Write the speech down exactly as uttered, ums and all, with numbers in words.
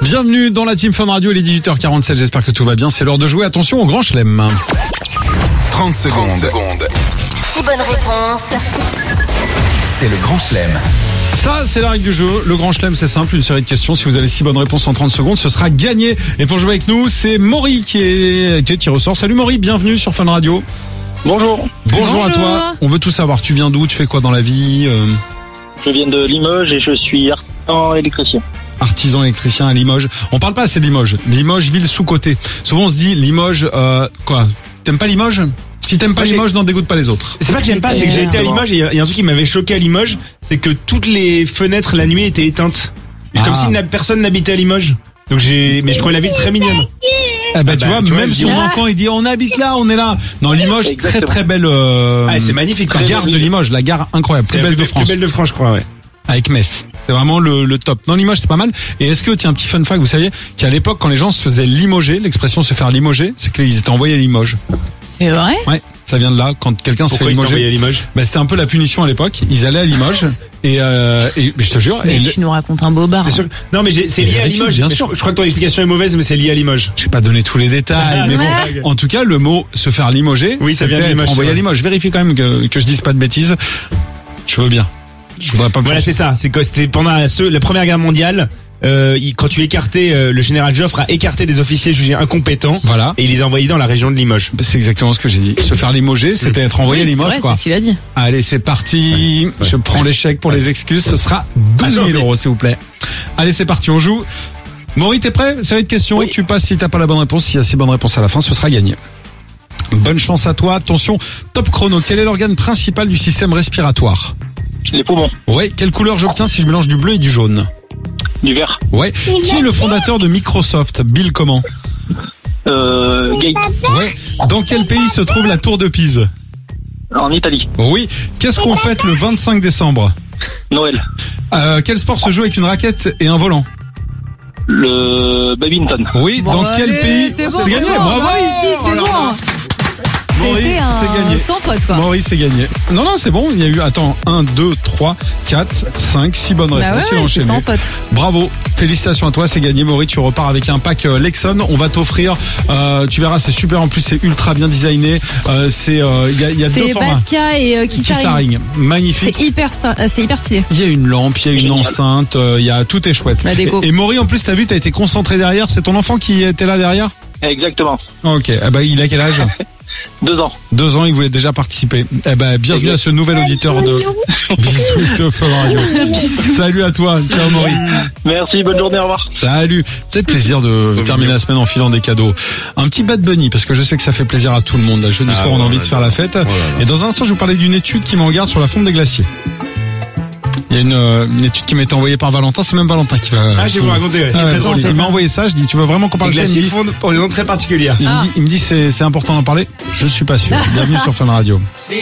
Bienvenue dans la Team Fun Radio, il est dix-huit heures quarante-sept, j'espère que tout va bien, c'est l'heure de jouer, attention au grand chelem. trente secondes. six bonnes réponses. C'est le grand chelem. Ça, c'est la règle du jeu. Le grand chelem, c'est simple, une série de questions. Si vous avez six bonnes réponses en trente secondes, ce sera gagné. Et pour jouer avec nous, c'est Maury qui est, qui est tiré au sort. Salut Maury, bienvenue sur Fun Radio. Bonjour. Bonjour, Bonjour. à toi. On veut tout savoir. Tu viens d'où? Tu fais quoi dans la vie? euh... Je viens de Limoges et je suis artisan électricien. Artisan électricien à Limoges. On parle pas assez de Limoges. Limoges, ville sous-cotée. Souvent on se dit Limoges, euh, quoi? T'aimes pas Limoges? Si t'aimes pas Moi, Limoges, n'en dégoûte pas les autres. C'est pas que j'aime pas, c'est que j'ai été à Limoges et il y a un truc qui m'avait choqué à Limoges, c'est que toutes les fenêtres la nuit étaient éteintes. Et comme Ah. si na- personne n'habitait à Limoges. Donc j'ai, mais je trouvais la ville très mignonne. Eh ben, Ah tu bah, vois, tu vois, même il dit, son ah. enfant, il dit on habite là, on est là. Non, Limoges, très Exactement. très belle. Euh, Ah, c'est magnifique. La quoi. gare de Limoges, la gare incroyable, plus C'est la belle de plus France. belle de France, je crois, ouais. Avec Metz. C'est vraiment le, le top. Non, Limoges, c'est pas mal. Et est-ce que, tiens, un petit fun fact, vous saviez qu'à l'époque, quand les gens se faisaient limoger, l'expression se faire limoger, c'est qu'ils étaient envoyés à Limoges. C'est vrai? Ouais, ça vient de là. Quand quelqu'un se fait Pourquoi ils sont envoyés à limoger, Limoges? bah, c'était un peu la punition à l'époque. Ils allaient à Limoges et, euh, et mais je te jure, Mais et le- tu nous racontes un beau bar. C'est sûr. Non, mais j'ai- c'est Mais lié à vérifie, Limoges. bien Mais sûr. Je, je crois que ton explication est mauvaise, mais c'est lié à Limoges. je vais pas donner tous les détails, mais bon. Ouais. En tout cas, le mot se faire limoger, Oui, ça vient de c'était être Limoges, envoyé à c'est vrai. Limoges. Je vérifie quand même que, que je dise pas de bêtises. Je veux bien. Je voudrais pas me Voilà, faire- c'est ça. C'est que c'était pendant la, ce- la Première Guerre mondiale. Euh, il- quand tu écartais, euh, le général Joffre a écarté des officiers jugés incompétents. Voilà. Et il les a envoyés dans la région de Limoges. C'est exactement ce que j'ai dit. Se faire limoger, c'était être envoyé Oui, à c'est Limoges, vrai, quoi. c'est ce qu'il a dit. Allez, c'est parti. Je prends l'échec pour les excuses. Ce sera douze Attends, mille mais- euros, s'il vous plaît. Allez, c'est parti. On joue. Maury, t'es prêt? Série de questions. Oui. Tu passes si t'as pas la bonne réponse. S'il y a six bonnes réponses à la fin, ce sera gagné. Bonne chance à toi. Attention. Top chrono. Quel est l'organe principal du système respiratoire? Les poumons. Ouais. Quelle couleur j'obtiens si je mélange du bleu et du jaune? Du verre. Ouais. Qui est le fondateur de Microsoft? Bill comment? Euh, Gates. Ouais. Dans quel pays se trouve la tour de Pise? En Italie. Oui. Qu'est-ce qu'on fête le vingt-cinq décembre? Noël. Euh, quel sport se joue avec une raquette et un volant? Le badminton. Oui, Bon, dans quel allez, pays? C'est bon, gagné, c'est bon. bravo. Ah, ici, c'est Oh là bon. là. Maury, C'était un c'est gagné. sans faute, quoi. Maurice, c'est gagné. Non, non, c'est bon. Il y a eu, attends, un, deux, trois, quatre, cinq, six bonnes Bah ouais, réponses. Il a ouais, c'est enchaîné. sans faute. Bravo. Félicitations à toi, c'est gagné. Maurice, tu repars avec un pack euh, Lexon. On va t'offrir, euh, tu verras, c'est super. En plus, c'est ultra bien designé. Euh, c'est, euh, il y a, il y a deux C'est formats. Basquiat et euh, Kissaring. Kissaring. Magnifique. C'est hyper, sta- euh, c'est hyper stylé. Il y a une lampe, il y a une Génial. enceinte, euh, il y a, tout est chouette. La déco. Et, et Maury, en plus, t'as vu, t'as été concentré derrière. C'est ton enfant qui était là derrière? Exactement. Ok. Eh ben, il a quel âge? Deux ans. Deux ans, il voulait déjà participer. Eh ben, bienvenue à ce nouvel auditeur de Bisous de Fun Radio. Salut à toi. Ciao, Maury. Merci, bonne journée, au revoir. Salut. C'est le plaisir de terminer la semaine en filant des cadeaux. Un petit Bad Bunny, parce que je sais que ça fait plaisir à tout le monde. Jeudi Ah, soir, on a ouais, envie de ouais, faire la fête. Et dans un instant, je vais vous parler d'une étude qui m'en garde sur la fonte des glaciers. Il y a une, euh, une étude qui m'a été envoyée par Valentin. C'est même Valentin qui va. Ah, je vais vous raconter, ouais. Ah, ouais, Très drôle, il c'est m'a ça. envoyé ça. Je dis, tu veux vraiment qu'on parle Les de ça? Il me glaciers dit- fondent pour des raisons très particulières. Il me dit, il me dit, c'est, c'est important d'en parler. Je suis pas sûr. Bienvenue sur Fun Radio.